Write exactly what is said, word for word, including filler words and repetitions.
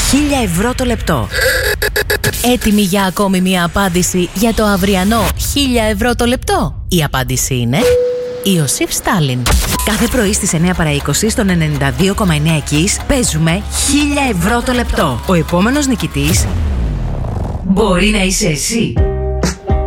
χίλια ευρώ το λεπτό. Έτοιμοι για ακόμη μία απάντηση για το αυριανό χίλια ευρώ το λεπτό? Η απάντηση είναι Ιωσήφ Στάλιν. Κάθε πρωί στις εννιά παρά είκοσι στον ενενήντα δύο κόμμα εννιά Kiss παίζουμε χίλια ευρώ το λεπτό. Ο επόμενος νικητής μπορεί να είσαι εσύ.